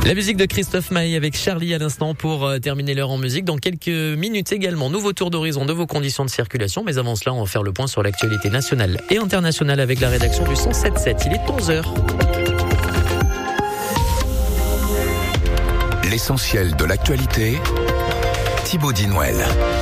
La musique de Christophe Maé avec Charlie à l'instant pour terminer l'heure en musique. Dans quelques minutes également, nouveau tour d'horizon de vos conditions de circulation. Mais avant cela, on va faire le point sur l'actualité nationale et internationale avec la rédaction du 107.7. Il est 11h. L'essentiel de l'actualité, Thibaut Dinouel.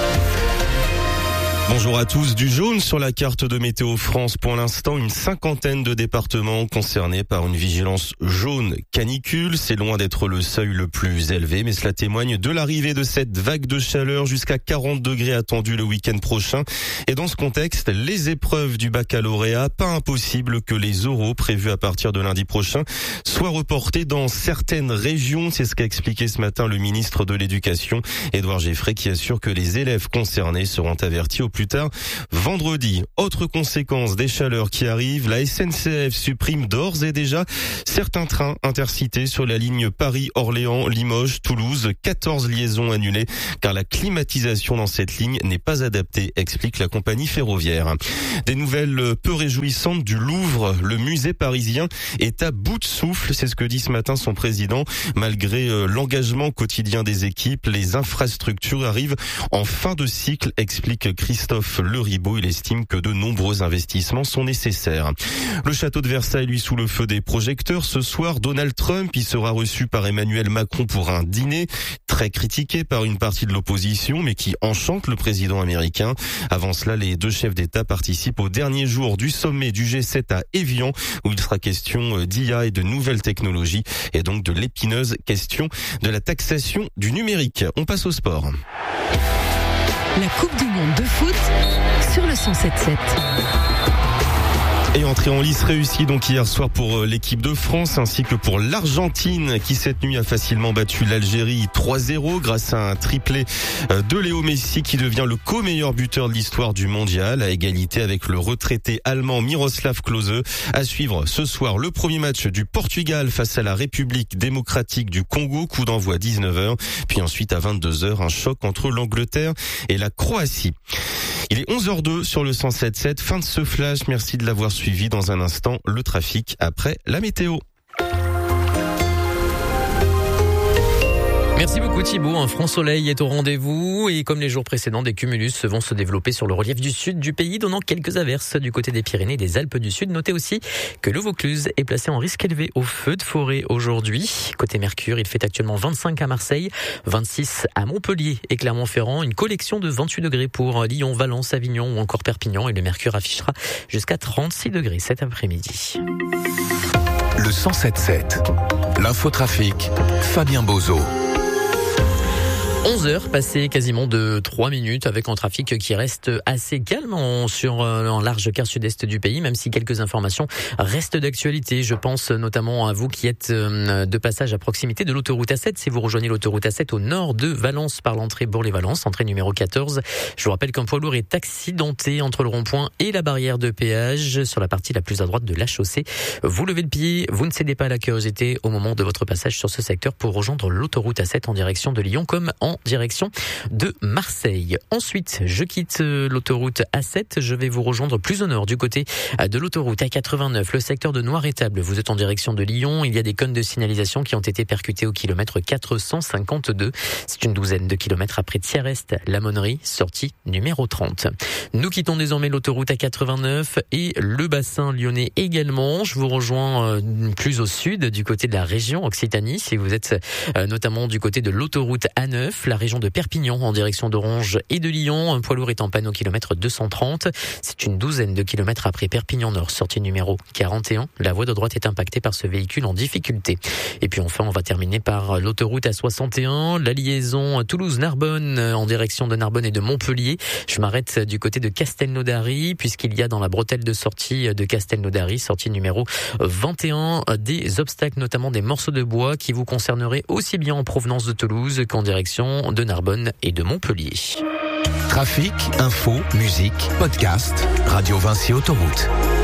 Bonjour à tous. Du jaune sur la carte de Météo France. Pour l'instant, une cinquantaine de départements concernés par une vigilance jaune canicule. C'est loin d'être le seuil le plus élevé, mais cela témoigne de l'arrivée de cette vague de chaleur jusqu'à 40 degrés attendue le week-end prochain. Et dans ce contexte, les épreuves du baccalauréat, pas impossible que les oraux prévus à partir de lundi prochain soient reportés dans certaines régions. C'est ce qu'a expliqué ce matin le ministre de l'Éducation, Édouard Geffray, qui assure que les élèves concernés seront avertis au plus tard vendredi. Autre conséquence des chaleurs qui arrivent, la SNCF supprime d'ores et déjà certains trains intercités sur la ligne Paris-Orléans, Limoges, Toulouse. 14 liaisons annulées car la climatisation dans cette ligne n'est pas adaptée, explique la compagnie ferroviaire. Des nouvelles peu réjouissantes du Louvre. Le musée parisien est à bout de souffle, c'est ce que dit ce matin son président. Malgré l'engagement quotidien des équipes, les infrastructures arrivent en fin de cycle, explique Christophe Leribaud. Il estime que de nombreux investissements sont nécessaires. Le château de Versailles, lui, sous le feu des projecteurs. Ce soir, Donald Trump y sera reçu par Emmanuel Macron pour un dîner très critiqué par une partie de l'opposition, mais qui enchante le président américain. Avant cela, les deux chefs d'État participent au dernier jour du sommet du G7 à Évian, où il sera question d'IA et de nouvelles technologies, et donc de l'épineuse question de la taxation du numérique. On passe au sport. La Coupe du Monde de foot sur le 107.7. Et entrée en lice réussie donc hier soir pour l'équipe de France ainsi que pour l'Argentine qui cette nuit a facilement battu l'Algérie 3-0 grâce à un triplé de Léo Messi qui devient le co-meilleur buteur de l'histoire du mondial à égalité avec le retraité allemand Miroslav Klose. À suivre ce soir le premier match du Portugal face à la République démocratique du Congo, coup d'envoi 19h, puis ensuite à 22h un choc entre l'Angleterre et la Croatie. Il est 11h02 sur le 107.7. Fin de ce flash. Merci de l'avoir suivi. Dans un instant, le trafic après la météo. Merci beaucoup Thibaut. Un franc soleil est au rendez-vous et comme les jours précédents, des cumulus vont se développer sur le relief du sud du pays, donnant quelques averses du côté des Pyrénées et des Alpes du Sud. Notez aussi que le Vaucluse est placé en risque élevé au feu de forêt aujourd'hui. Côté Mercure, il fait actuellement 25 à Marseille, 26 à Montpellier et Clermont-Ferrand, une collection de 28 degrés pour Lyon, Valence, Avignon ou encore Perpignan et le Mercure affichera jusqu'à 36 degrés cet après-midi. Le 107.7, l'infotrafic, Fabien Bozo. 11h passées quasiment de 3 minutes avec un trafic qui reste assez calme sur un large quart sud-est du pays, même si quelques informations restent d'actualité. Je pense notamment à vous qui êtes de passage à proximité de l'autoroute A7. Si vous rejoignez l'autoroute A7 au nord de Valence par l'entrée Bourg-les-Valence, entrée numéro 14. Je vous rappelle qu'un poids lourd est accidenté entre le rond-point et la barrière de péage sur la partie la plus à droite de la chaussée. Vous levez le pied, vous ne cédez pas à la curiosité au moment de votre passage sur ce secteur pour rejoindre l'autoroute A7 en direction de Lyon comme en direction de Marseille. Ensuite, je quitte l'autoroute A7. Je vais vous rejoindre plus au nord du côté de l'autoroute A89, le secteur de Noiretable. Vous êtes en direction de Lyon. Il y a des cônes de signalisation qui ont été percutés au kilomètre 452. C'est une douzaine de kilomètres après Thiers-Est, la Monnerie, sortie numéro 30. Nous quittons désormais l'autoroute A89 et le bassin lyonnais également. Je vous rejoins plus au sud, du côté de la région Occitanie. Si vous êtes notamment du côté de l'autoroute A9, la région de Perpignan en direction d'Orange et de Lyon. Un poids lourd est en panne au kilomètre 230. C'est une douzaine de kilomètres après Perpignan Nord, sortie numéro 41. La voie de droite est impactée par ce véhicule en difficulté. Et puis enfin, on va terminer par l'autoroute A61, la liaison Toulouse-Narbonne en direction de Narbonne et de Montpellier. Je m'arrête du côté de Castelnaudary puisqu'il y a dans la bretelle de sortie de Castelnaudary, sortie numéro 21, des obstacles, notamment des morceaux de bois qui vous concerneraient aussi bien en provenance de Toulouse qu'en direction de Narbonne et de Montpellier. Trafic, info, musique, podcast, Radio Vinci Autoroute.